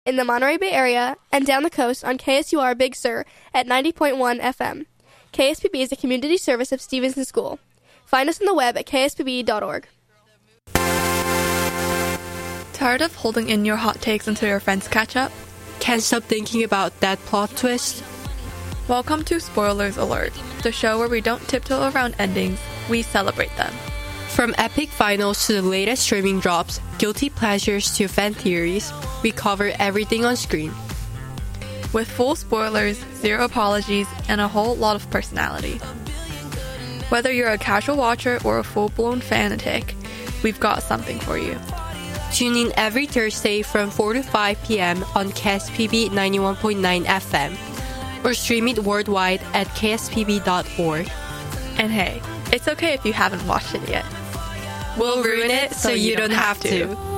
in the Monterey Bay area and down the coast on KSUR Big Sur at 90.1 FM. KSPB is a community service of Stevenson School. Find us on the web at kspb.org. Tired of holding in your hot takes until your friends catch up? Can't stop thinking about that plot twist? Welcome to Spoilers Alert, the show where we don't tiptoe around endings, we celebrate them. From epic finals to the latest streaming drops, guilty pleasures to fan theories, we cover everything on screen. With full spoilers, zero apologies, and a whole lot of personality. Whether you're a casual watcher or a full-blown fanatic, we've got something for you. Tune in every Thursday from 4 to 5 p.m. on KSPB 91.9 FM or stream it worldwide at kspb.org. And hey, it's okay if you haven't watched it yet. We'll ruin it so you don't have to.